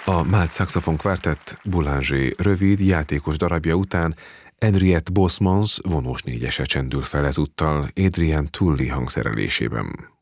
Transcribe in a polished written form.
A Mád Saxophone Quartet Boulanger rövid, játékos darabja után Henriette Bosmans vonós négyese csendül fel ezúttal Adrian Tully hangszerelésében.